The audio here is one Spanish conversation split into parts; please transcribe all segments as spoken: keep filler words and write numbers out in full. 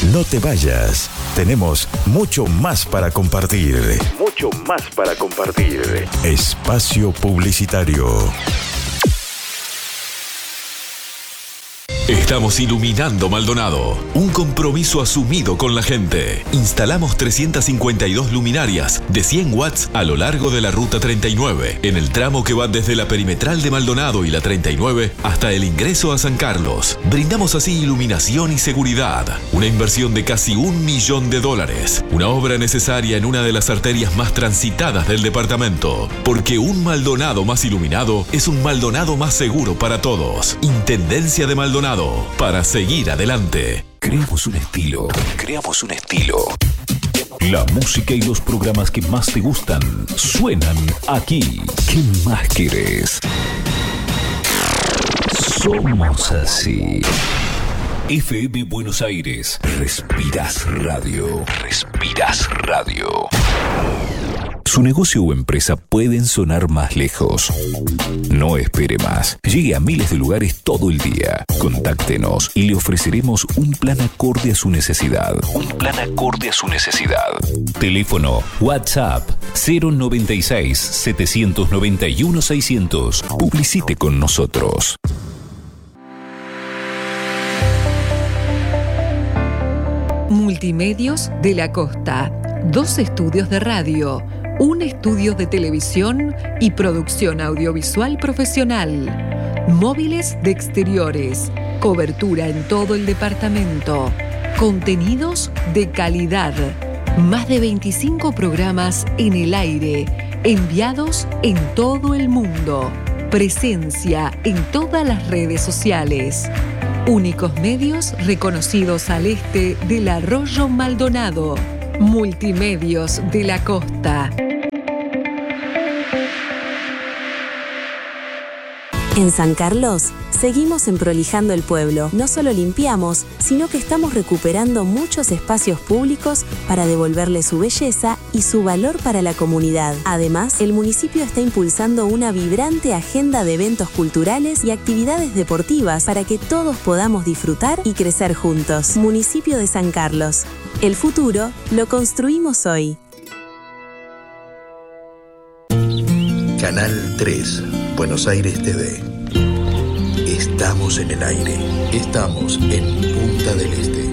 No te vayas. Tenemos mucho más para compartir. Mucho más para compartir. Espacio Publicitario. Estamos iluminando Maldonado. Un compromiso asumido con la gente. Instalamos trescientas cincuenta y dos luminarias de cien watts a lo largo de la ruta treinta y nueve, en el tramo que va desde la perimetral de Maldonado y la treinta y nueve hasta el ingreso a San Carlos. Brindamos así iluminación y seguridad. Una inversión de casi un millón de dólares. Una obra necesaria en una de las arterias más transitadas del departamento. Porque un Maldonado más iluminado es un Maldonado más seguro para todos. Intendencia de Maldonado. Para seguir adelante. Creamos un estilo. Creamos un estilo. La música y los programas que más te gustan suenan aquí. ¿Qué más querés? Somos así. F M Buenos Aires. Respirás radio. Respirás radio. Su negocio o empresa pueden sonar más lejos. No espere más. Llegue a miles de lugares todo el día. Contáctenos y le ofreceremos un plan acorde a su necesidad. Un plan acorde a su necesidad. Teléfono WhatsApp cero noventa y seis, setecientos noventa y uno, seiscientos. Publicite con nosotros. Multimedios de la Costa. Dos estudios de radio, un estudio de televisión y producción audiovisual profesional. Móviles de exteriores, cobertura en todo el departamento. Contenidos de calidad. Más de veinticinco programas en el aire, enviados en todo el mundo. Presencia en todas las redes sociales. Únicos medios reconocidos al este del Arroyo Maldonado. Multimedios de la Costa. En San Carlos, seguimos emprolijando el pueblo. No solo limpiamos, sino que estamos recuperando muchos espacios públicos para devolverle su belleza y su valor para la comunidad. Además, el municipio está impulsando una vibrante agenda de eventos culturales y actividades deportivas para que todos podamos disfrutar y crecer juntos. Municipio de San Carlos. El futuro lo construimos hoy. Canal tres, Buenos Aires T V. Estamos en el aire. Estamos en Punta del Este.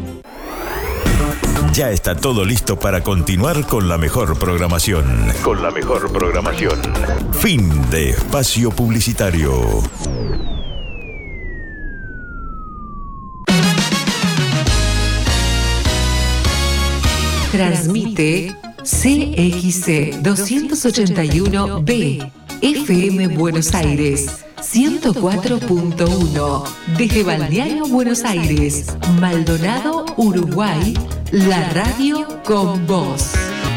Ya está todo listo para continuar con la mejor programación. Con la mejor programación. Fin de espacio publicitario. Transmite C X C doscientos ochenta y uno B, F M Buenos Aires, ciento cuatro punto uno, desde Balneario Buenos Aires, Maldonado, Uruguay, la radio con vos.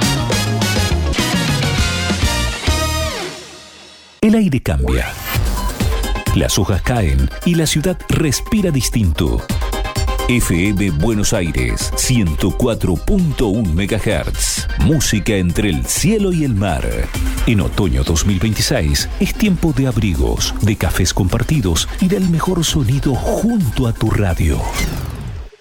El aire cambia. Las hojas caen y la ciudad respira distinto. F M Buenos Aires, ciento cuatro punto uno megahertz. Música entre el cielo y el mar. En otoño dos mil veintiséis es tiempo de abrigos, de cafés compartidos y del mejor sonido junto a tu radio.